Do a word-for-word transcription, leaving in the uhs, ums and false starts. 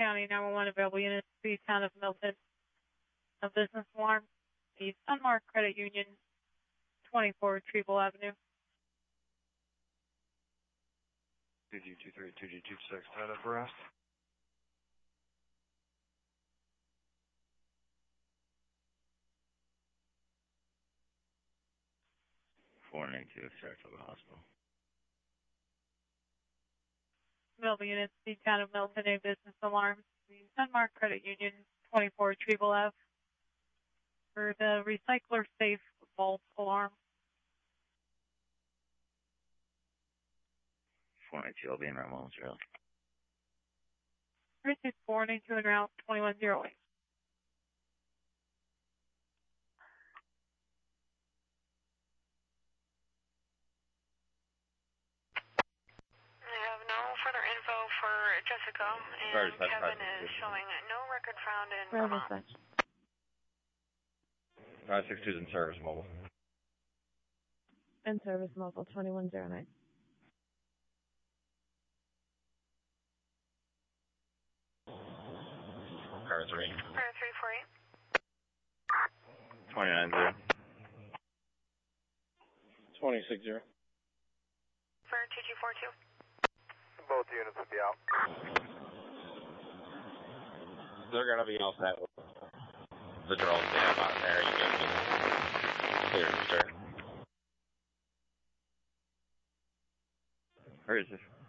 County nine one one available units, the town of Milton. A business alarm, the Sunmark Credit Union, twenty-four Retrieval Avenue. two G two three, two G two six, tied up arrest. four ninety-two, Saratoga Hospital. Available units, the town of Milton, a business alarm, the Sunmark Credit Union, twenty-four Retrieval Ave. For the recycler safe vault alarm. four ninety-two, I'll be in route one zero. Richard four ninety-two en route twenty-one oh eight. I have no further info for Jessica, and Sorry, sorry, Kevin sorry. is showing no record found in Where Vermont. was that? five six two is in service mobile. In service mobile twenty-one oh nine. Car three. Car three four eight. twenty-nine zero. twenty-six zero. For two two four two. Both units will be out. They're gonna be all set with the drones they have on there. You guys can clear to start. Where is this?